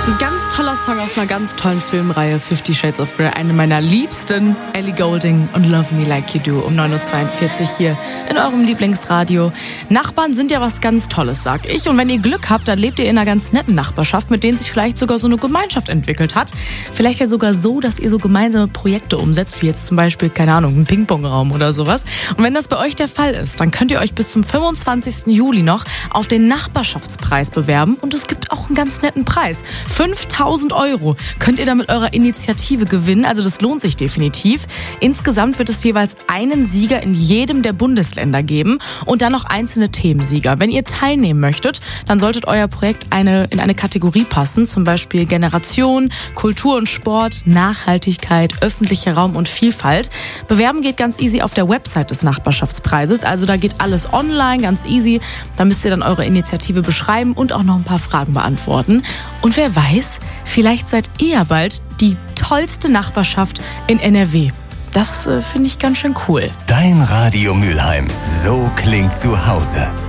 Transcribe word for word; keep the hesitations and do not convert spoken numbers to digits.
Ein ganz toller Song aus einer ganz tollen Filmreihe, Fifty Shades of Grey. Eine meiner liebsten, Ellie Goulding und Love Me Like You Do um neun Uhr zweiundvierzig hier in eurem Lieblingsradio. Nachbarn sind ja was ganz Tolles, sag ich. Und wenn ihr Glück habt, dann lebt ihr in einer ganz netten Nachbarschaft, mit denen sich vielleicht sogar so eine Gemeinschaft entwickelt hat. Vielleicht ja sogar so, dass ihr so gemeinsame Projekte umsetzt, wie jetzt zum Beispiel, keine Ahnung, einen Ping-Pong-Raum oder sowas. Und wenn das bei euch der Fall ist, dann könnt ihr euch bis zum fünfundzwanzigsten Juli noch auf den Nachbarschaftspreis bewerben. Und es gibt auch einen ganz netten Preis. fünftausend Euro könnt ihr da mit eurer Initiative gewinnen, also das lohnt sich definitiv. Insgesamt wird es jeweils einen Sieger in jedem der Bundesländer geben und dann noch einzelne Themensieger. Wenn ihr teilnehmen möchtet, dann solltet euer Projekt eine, in eine Kategorie passen, zum Beispiel Generation, Kultur und Sport, Nachhaltigkeit, öffentlicher Raum und Vielfalt. Bewerben geht ganz easy auf der Website des Nachbarschaftspreises, also da geht alles online, ganz easy. Da müsst ihr dann eure Initiative beschreiben und auch noch ein paar Fragen beantworten. Und wer weiß, vielleicht seid ihr ja bald die tollste Nachbarschaft in N R W. Das äh, finde ich ganz schön cool. Dein Radio Mülheim. So klingt zu Hause.